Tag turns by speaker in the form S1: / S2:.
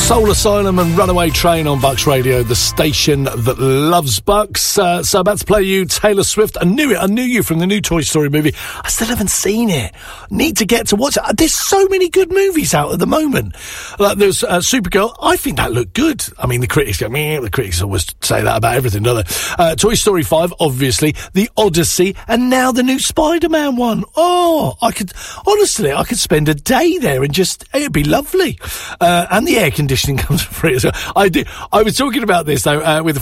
S1: Soul Asylum and Runaway Train on Bucks Radio, the station that loves Bucks. So about to play you Taylor Swift. I knew you from the new Toy Story movie. I still haven't seen it. Need to get to watch it. There's so many good movies out at the moment. Like there's Supergirl. I think that looked good. I mean, the critics go, meh. The critics always say that about everything, don't they? Toy Story 5, obviously. The Odyssey, and now the new Spider-Man one. Oh, I could spend a day there and it'd be lovely. And the air conditioning comes for free as well. I was talking about this though with